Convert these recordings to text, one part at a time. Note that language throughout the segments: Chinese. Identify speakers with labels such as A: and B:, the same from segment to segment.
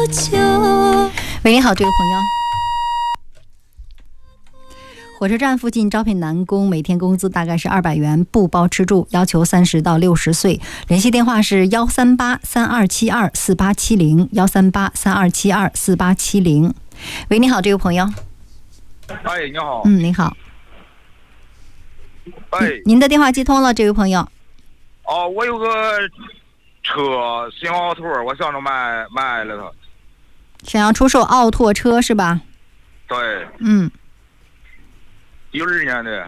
A: 久。
B: 喂，你好，这位朋友。火车站附近招聘男工，每天工资大概是200元，不包吃住，要求30到60岁。联系电话是138-3272-4870，138-3272-4870。喂，你好，这位朋友。
C: 哎，你好。
B: 你好。
C: 哎，
B: 您的电话接通了，这位朋友。
C: 哦，我有个车，新奥拓，我想着买了它。
B: 想要出售奥拓车是吧？
C: 对。12年的。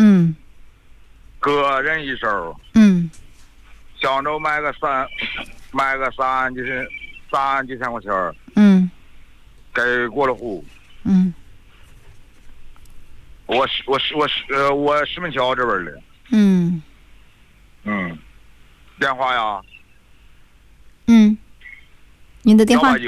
C: 个人一手。想着买个3万几千块钱。给过了户。我石门桥这边的。电话呀。
B: 您的电话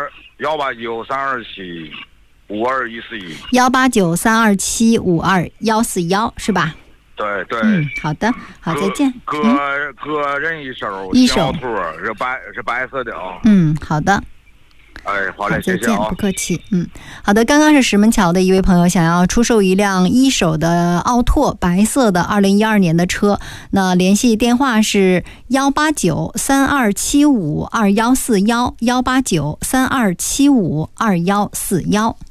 C: ？189-327-52141。189-327-52141
B: 是吧？
C: 对对。
B: 好的，好，再见。
C: 个人一手，新奥拓是白色的啊。
B: 好的。
C: 哎，好嘞，
B: 再见，
C: 谢谢啊，
B: 不客气。好的，刚刚是石门桥的一位朋友想要出售一辆一手的奥拓，白色的2012年的车，那联系电话是189-3275-2141，189-3275-2141。